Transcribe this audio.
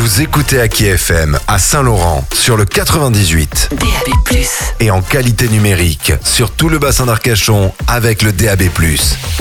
Vous écoutez Aki FM à Saint-Laurent sur le 98 DAB+. et en qualité numérique sur tout le bassin d'Arcachon avec le DAB+.